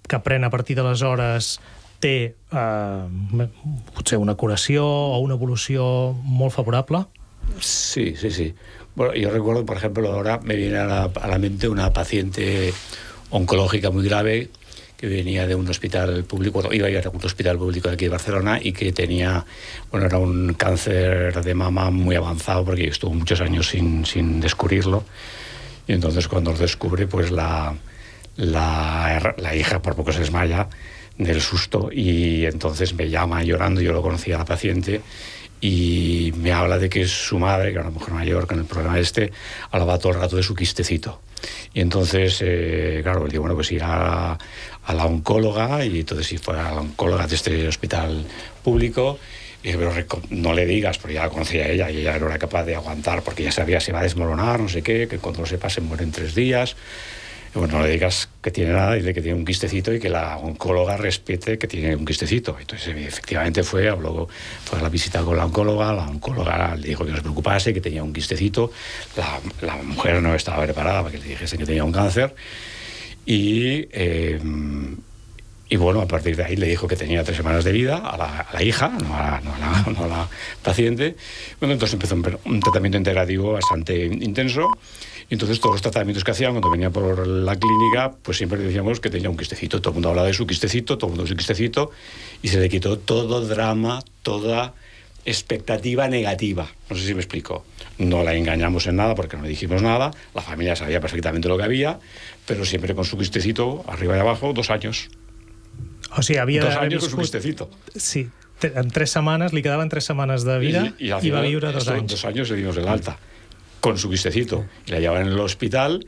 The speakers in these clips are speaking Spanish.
que pren a partir d'aleshores té potser una curació o una evolució molt favorable? Sí. Bueno, yo recuerdo, por ejemplo, ahora me viene a la mente una paciente oncológica muy grave que venía de un hospital público, iba a ir a un hospital público de aquí de Barcelona y que tenía, bueno, era un cáncer de mama muy avanzado porque estuvo muchos años sin descubrirlo. Y entonces cuando lo descubre, pues la hija por poco se desmaya del susto y entonces me llama llorando, yo lo conocía a la paciente, y me habla de que su madre, que era una mujer mayor con el problema hablaba todo el rato de su quistecito. Y entonces, claro, le digo, bueno, pues ir a la oncóloga, y entonces si fuera a la oncóloga de este hospital público, y dije, pero no le digas, porque ya la conocía ella y ella no era capaz de aguantar, porque ya sabía se va a desmoronar, no sé qué, que cuando lo sepa se muere en 3 días. Y bueno, no le digas que tiene nada, dile que tiene un quistecito y que la oncóloga respete que tiene un quistecito. Entonces, efectivamente fue a la visita con la oncóloga le dijo que no se preocupase, que tenía un quistecito. La mujer no estaba preparada para que le dijesen que tenía un cáncer. Y bueno, a partir de ahí le dijo que tenía 3 semanas de vida a la hija, no a la paciente. Bueno, entonces empezó un tratamiento integrativo bastante intenso. Y entonces todos los tratamientos que hacían cuando venía por la clínica, pues siempre decíamos que tenía un quistecito. Todo el mundo hablaba de su quistecito, todo el mundo de su quistecito, y se le quitó todo drama, toda expectativa negativa. No sé si me explico. No la engañamos en nada porque no le dijimos nada, la familia sabía perfectamente lo que había, pero siempre con su quistecito, arriba y abajo, 2 años. O sigui, havia 2 años con su quistecito. Sí, en 3 setmanes, li quedaven 3 setmanes de vida i va viure 2 anys. 2 años le dimos el alta, con su quistecito. Y la llevaban en el hospital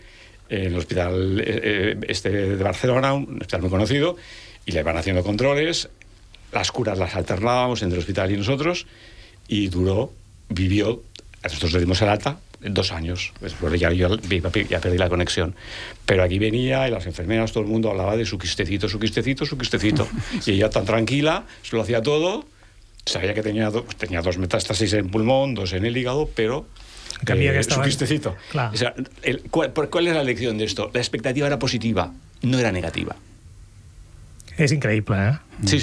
de Barcelona, un hospital muy conocido, y le iban haciendo controles, las curas las alternábamos entre el hospital y nosotros, y vivió, nosotros le dimos el alta, 2 años. Después ya perdí la conexión. Pero aquí venía y las enfermeras, todo el mundo hablaba de su quistecito. Y ella tan tranquila, se lo hacía todo, sabía que tenía 2 metástasis en pulmón, 2 en el hígado, pero su quistecito. Claro. O sea, ¿cuál es la lección de esto? La expectativa era positiva, no era negativa. És increïble, eh? Sí.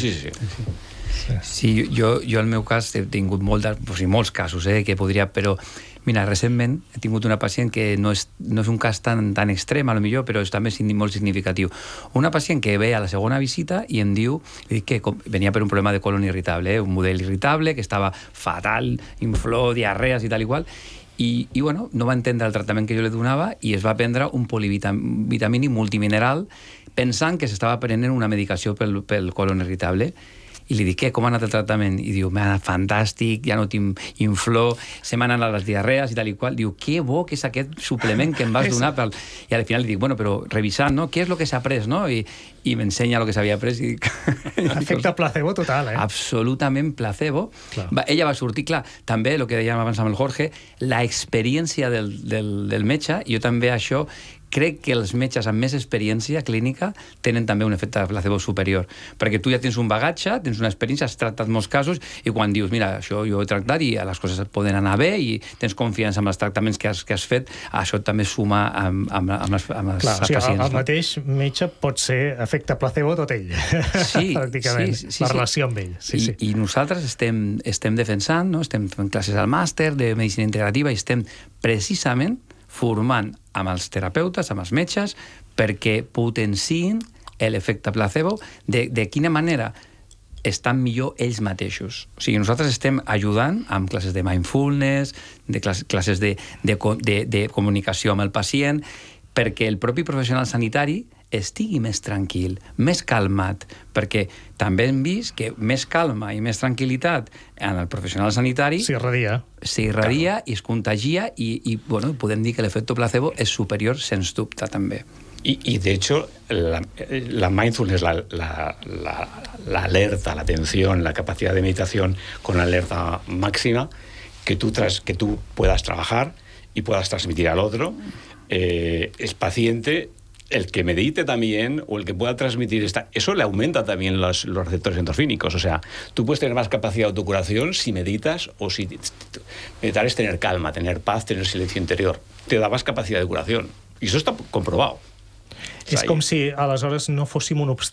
Sí, jo al meu cas he tingut molts casos que podria, però mira, recentment he tingut una pacient que no és un cas tan extrem, a lo millor, però és també molt significatiu. Una pacient que ve a la segona visita i em diu que venia per un problema de colon irritable, un model irritable, que estava fatal, inflor, diarrees i tal i qual, i bueno, no va entendre el tractament que jo li donava i es va prendre un polivitamínic multimineral pensant que s'estava prenent una medicació pel colon irritable. I li dic, com ha anat el tractament? I diu, m'ha anat fantàstic, ja no tinc inflor, se m'han anat les diarrees i tal i qual. Diu, que bo que és aquest suplement que em vas donar. I al final li dic, bueno, però revisant, no? Què és el que s'ha pres, no? I m'ensenya el que s'havia pres i dic... Efecte placebo total, eh? Absolutament placebo. Ella va sortir, clar, també, el que dèiem abans amb el Jorge, la experiència del metge, i jo també això crec que els metges amb més experiència clínica tenen també un efecte placebo superior, perquè tu ja tens un bagatge, tens una experiència, has tractat molts casos, i quan dius, mira, això jo he tractat i les coses poden anar bé i tens confiança en els tractaments que has fet, això també suma amb els pacients. El mateix metge pot ser efecte placebo tot ell, pràcticament, la relació amb ell. I nosaltres estem defensant, estem fent classes al màster de medicina integrativa i estem precisament formant amb els terapeutes, amb els metges, perquè potenciïn l'efecte placebo, de quina manera estan millor ells mateixos. O sigui, nosaltres estem ajudant amb classes de mindfulness, de classes de comunicació amb el pacient, perquè el propi professional sanitari estigui més tranquil, més calmat, perquè també hem vist que més calma i més tranquil·litat en el professional sanitari s'irradia i es contagia i podem dir que l'efecte placebo és superior, sens dubte, també. Y de hecho, la mindfulness, la alerta, la atención, la capacidad de meditación con alerta máxima, que tú puedas trabajar y puedas transmitir al otro, es paciente. El que medite también, o el que pueda transmitir eso le aumenta también los receptores endorfínicos. O sea, tú puedes tener más capacidad de autocuración si meditas, o si meditar es tener calma, tener paz, tener silencio interior. Te da más capacidad de curación. Y eso está comprobado. És com si aleshores no fóssim